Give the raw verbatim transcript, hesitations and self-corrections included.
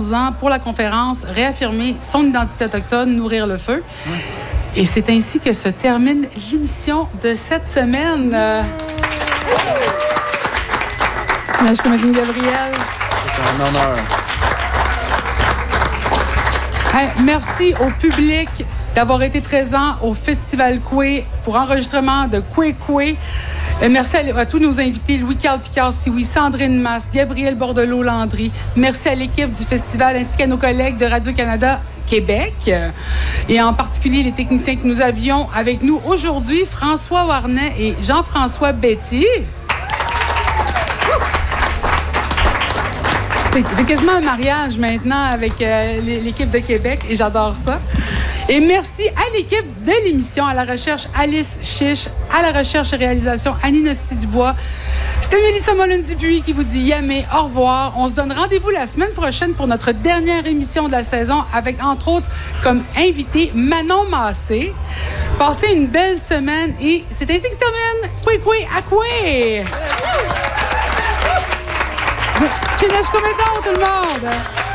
quatorze ans pour la conférence « Réaffirmer son identité autochtone, nourrir le feu ouais. ». Et c'est ainsi que se termine l'émission de cette semaine. Euh... Gabriel. C'est un honneur. Hey, merci au public d'avoir été présent au Festival Coué pour enregistrement de Coué Coué. Merci à, à tous nos invités, Louis-Carl Picard-Sioui, Sandrine Mas, Gabriel Bordelot-Landry. Merci à l'équipe du festival ainsi qu'à nos collègues de Radio-Canada Québec et en particulier les techniciens que nous avions avec nous aujourd'hui, François Warnet et Jean-François Betty. C'est, c'est quasiment un mariage maintenant avec euh, l'équipe de Québec et j'adore ça. Et merci à l'équipe de l'émission, à la recherche Alice Chiche, à la recherche et réalisation Annie Nasty-Dubois. C'était Mélissa Molin-Dupuis qui vous dit yamé, au revoir. On se donne rendez-vous la semaine prochaine pour notre dernière émission de la saison avec, entre autres, comme invité Manon Massé. Passez une belle semaine et c'est ainsi que se termine. Coué, coué, à coué! Chinech Comédon, tout le monde!